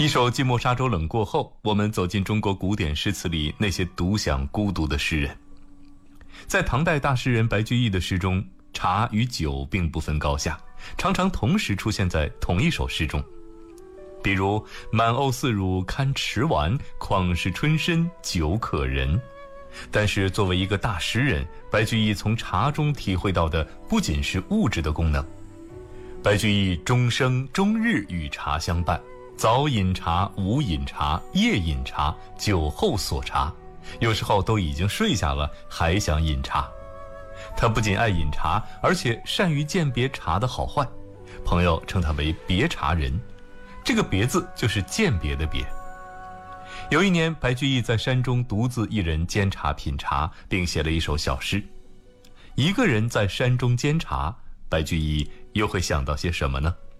一首《寂寞沙洲冷》过后，我们走进中国古典诗词里那些独享孤独的诗人。在唐代大诗人白居易的诗中，茶与酒并不分高下，常常同时出现在同一首诗中。比如满瓯似乳堪池丸，况是春深酒可人。但是作为一个大诗人，白居易从茶中体会到的不仅是物质的功能。白居易终生终日与茶相伴，早饮茶，午饮茶，夜饮茶，酒后锁茶，有时候都已经睡下了，还想饮茶。他不仅爱饮茶，而且善于鉴别茶的好坏，朋友称他为别茶人。这个别字就是鉴别的别。有一年，白居易在山中独自一人煎茶品茶，并写了一首小诗。一个人在山中煎茶，白居易又会想到些什么呢？